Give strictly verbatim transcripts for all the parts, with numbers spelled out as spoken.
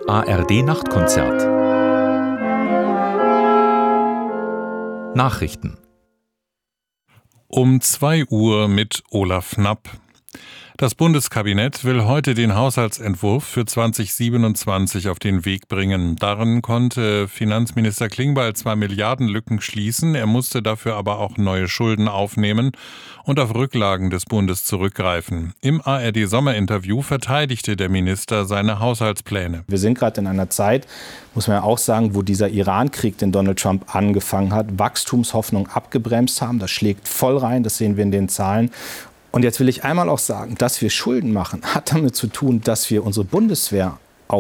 A R D-Nachtkonzert. Nachrichten. Um zwei Uhr mit Olaf Knapp. Das Bundeskabinett will heute den Haushaltsentwurf für zwanzig siebenundzwanzig auf den Weg bringen. Darin konnte Finanzminister Klingbeil zwar Milliardenlücken schließen, er musste dafür aber auch neue Schulden aufnehmen und auf Rücklagen des Bundes zurückgreifen. Im A R D-Sommerinterview verteidigte der Minister seine Haushaltspläne. Wir sind gerade in einer Zeit, muss man ja auch sagen, wo dieser Iran-Krieg, den Donald Trump angefangen hat, Wachstumshoffnung abgebremst haben. Das schlägt voll rein, das sehen wir in den Zahlen. Und jetzt will ich einmal auch sagen, dass wir Schulden machen, hat damit zu tun, dass wir unsere Bundeswehr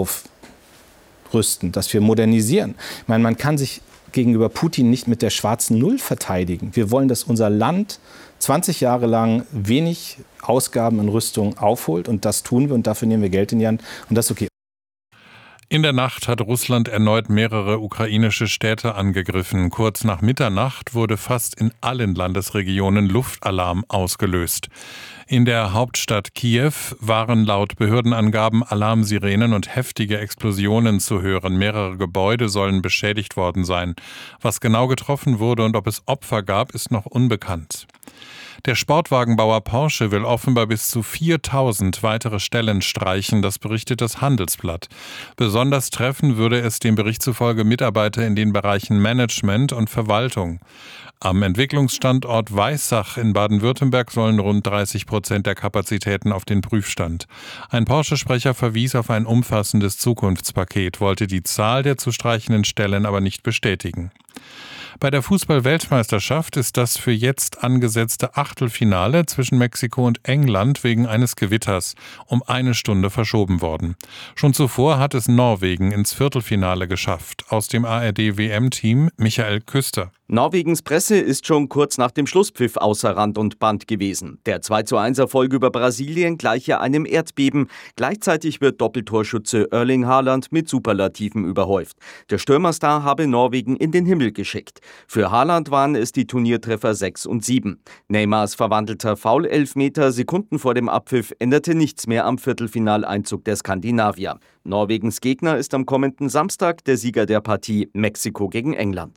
aufrüsten, dass wir modernisieren. Ich meine, man kann sich gegenüber Putin nicht mit der schwarzen Null verteidigen. Wir wollen, dass unser Land zwanzig Jahre lang wenig Ausgaben in Rüstung aufholt. Und das tun wir und dafür nehmen wir Geld in die Hand. Und das ist okay. In der Nacht hat Russland erneut mehrere ukrainische Städte angegriffen. Kurz nach Mitternacht wurde fast in allen Landesregionen Luftalarm ausgelöst. In der Hauptstadt Kiew waren laut Behördenangaben Alarmsirenen und heftige Explosionen zu hören. Mehrere Gebäude sollen beschädigt worden sein. Was genau getroffen wurde und ob es Opfer gab, ist noch unbekannt. Der Sportwagenbauer Porsche will offenbar bis zu viertausend weitere Stellen streichen, das berichtet das Handelsblatt. Besonders treffen würde es dem Bericht zufolge Mitarbeiter in den Bereichen Management und Verwaltung. Am Entwicklungsstandort Weissach in Baden-Württemberg sollen rund dreißig Prozent der Kapazitäten auf den Prüfstand. Ein Porsche-Sprecher verwies auf ein umfassendes Zukunftspaket, wollte die Zahl der zu streichenden Stellen aber nicht bestätigen. Bei der Fußball-Weltmeisterschaft ist das für jetzt angesetzte Achtelfinale zwischen Mexiko und England wegen eines Gewitters um eine Stunde verschoben worden. Schon zuvor hat es Norwegen ins Viertelfinale geschafft. Aus dem A R D-W M-Team Michael Küster. Norwegens Presse ist schon kurz nach dem Schlusspfiff außer Rand und Band gewesen. Der zwei zu eins Erfolg über Brasilien gleiche einem Erdbeben. Gleichzeitig wird Doppeltorschütze Erling Haaland mit Superlativen überhäuft. Der Stürmerstar habe Norwegen in den Himmel geschickt. Für Haaland waren es die Turniertreffer sechs und sieben. Neymars verwandelter Foul-Elfmeter Sekunden vor dem Abpfiff änderte nichts mehr am Viertelfinaleinzug der Skandinavier. Norwegens Gegner ist am kommenden Samstag der Sieger der Partie Mexiko gegen England.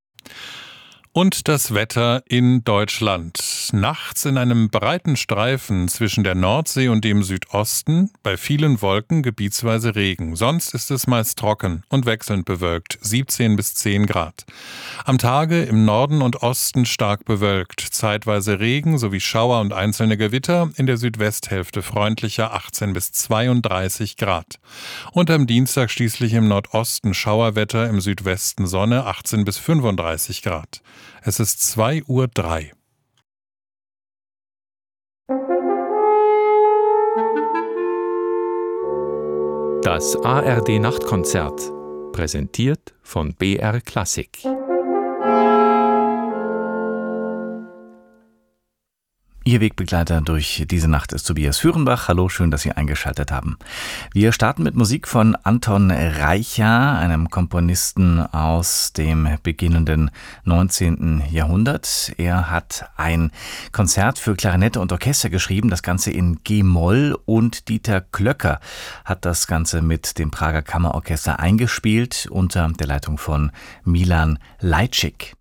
Und das Wetter in Deutschland. Nachts in einem breiten Streifen zwischen der Nordsee und dem Südosten, bei vielen Wolken gebietsweise Regen. Sonst ist es meist trocken und wechselnd bewölkt, siebzehn bis zehn Grad. Am Tage im Norden und Osten stark bewölkt, zeitweise Regen sowie Schauer und einzelne Gewitter, in der Südwesthälfte freundlicher achtzehn bis zweiunddreißig Grad. Und am Dienstag schließlich im Nordosten Schauerwetter, im Südwesten Sonne achtzehn bis fünfunddreißig Grad. Es ist zwei Uhr drei. Das A R D-Nachtkonzert, präsentiert von B R Klassik. Ihr Wegbegleiter durch diese Nacht ist Tobias Führenbach. Hallo, schön, dass Sie eingeschaltet haben. Wir starten mit Musik von Anton Reicha, einem Komponisten aus dem beginnenden neunzehnten Jahrhundert. Er hat ein Konzert für Klarinette und Orchester geschrieben, das Ganze in G-Moll, und Dieter Klöcker hat das Ganze mit dem Prager Kammerorchester eingespielt unter der Leitung von Milan Lajcik.